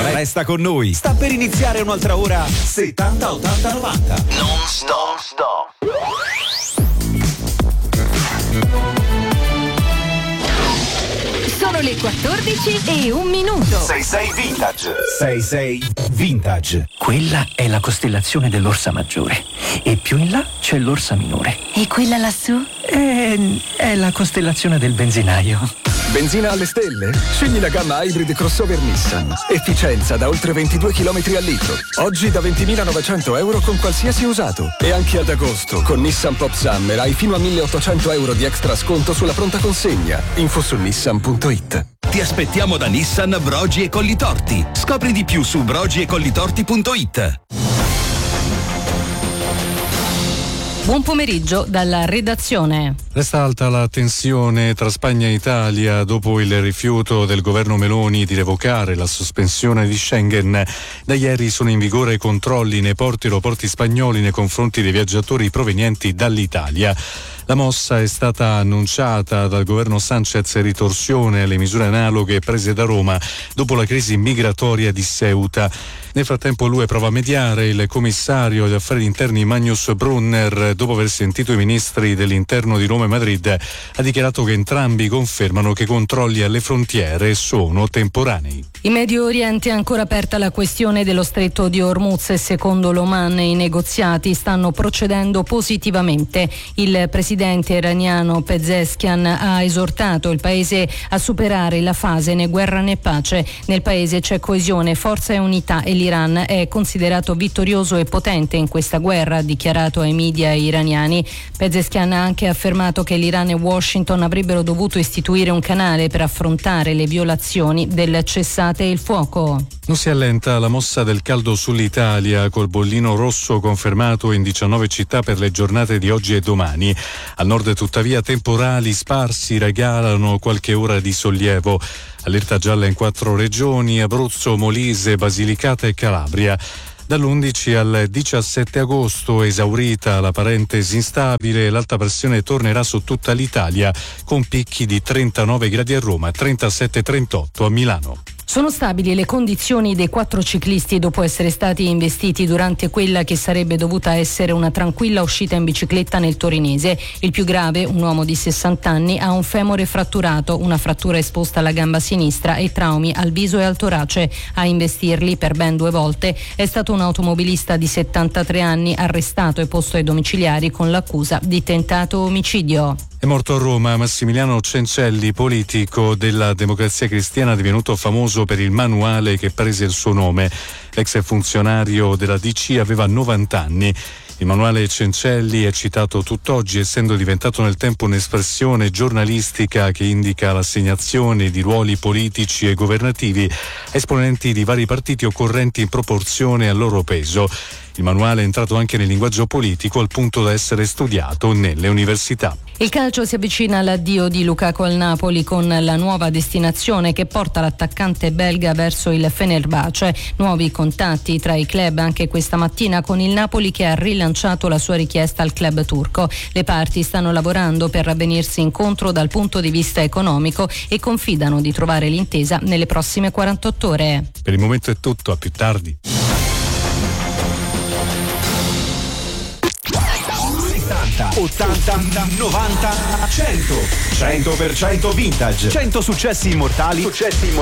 Resta con noi. Sta per iniziare un'altra ora 70 80 90. Non stop. Sono le 14 e un minuto. 66 Vintage. 66 Vintage. Quella è la costellazione dell'Orsa Maggiore e più in là c'è l'Orsa Minore. E quella lassù? È la costellazione del benzinaio. Benzina alle stelle? Scegli la gamma Hybrid Crossover Nissan. Efficienza da oltre 22 km al litro. Oggi da 20.900 euro con qualsiasi usato. E anche ad agosto, con Nissan Pop Summer, hai fino a 1.800 euro di extra sconto sulla pronta consegna. Info su nissan.it. Ti aspettiamo da Nissan Brogi e Collitorti. Scopri di più su brogiecollitorti.it. Buon pomeriggio dalla redazione. Resta alta la tensione tra Spagna e Italia dopo il rifiuto del governo Meloni di revocare la sospensione di Schengen. Da ieri sono in vigore controlli nei porti e aeroporti spagnoli nei confronti dei viaggiatori provenienti dall'Italia. La mossa è stata annunciata dal governo Sanchez, ritorsione alle misure analoghe prese da Roma dopo la crisi migratoria di Ceuta. Nel frattempo l'UE prova a mediare. Il commissario agli affari interni Magnus Brunner, dopo aver sentito i ministri dell'interno di Roma e Madrid, ha dichiarato che entrambi confermano che i controlli alle frontiere sono temporanei. In Medio Oriente è ancora aperta la questione dello stretto di Hormuz e secondo l'Oman i negoziati stanno procedendo positivamente. Il presidente iraniano Pezeshkian ha esortato il paese a superare la fase né guerra né pace. Nel paese c'è coesione, forza e unità e l'Iran è considerato vittorioso e potente in questa guerra, ha dichiarato ai media iraniani. Pezeshkian ha anche affermato che l'Iran e Washington avrebbero dovuto istituire un canale per affrontare le violazioni del cessate il fuoco. Non si allenta la mossa del caldo sull'Italia, col bollino rosso confermato in 19 città per le giornate di oggi e domani. Al nord tuttavia temporali sparsi regalano qualche ora di sollievo. Allerta gialla in 4 regioni: Abruzzo, Molise, Basilicata e Calabria. Dall'11 al 17 agosto, esaurita la parentesi instabile, l'alta pressione tornerà su tutta l'Italia con picchi di 39 gradi a Roma, 37-38 a Milano. Sono stabili le condizioni dei 4 ciclisti dopo essere stati investiti durante quella che sarebbe dovuta essere una tranquilla uscita in bicicletta nel torinese. Il più grave, un uomo di 60 anni, ha un femore fratturato, una frattura esposta alla gamba sinistra e traumi al viso e al torace. A investirli per ben 2 volte è stato un automobilista di 73 anni, arrestato e posto ai domiciliari con l'accusa di tentato omicidio. È morto a Roma Massimiliano Cencelli, politico della Democrazia Cristiana, divenuto famoso per il manuale che prese il suo nome. L'ex funzionario della DC aveva 90 anni. Il manuale Cencelli è citato tutt'oggi, essendo diventato nel tempo un'espressione giornalistica che indica l'assegnazione di ruoli politici e governativi a esponenti di vari partiti occorrenti in proporzione al loro peso. Il manuale è entrato anche nel linguaggio politico al punto da essere studiato nelle università. Il calcio si avvicina all'addio di Lukaku al Napoli con la nuova destinazione che porta l'attaccante belga verso il Fenerbahce. Nuovi contatti tra i club anche questa mattina, con il Napoli che ha rilanciato la sua richiesta al club turco. Le parti stanno lavorando per venirsi incontro dal punto di vista economico e confidano di trovare l'intesa nelle prossime 48 ore. Per il momento è tutto, a più tardi. 80, 90, 100. 100% vintage. 100 successi immortali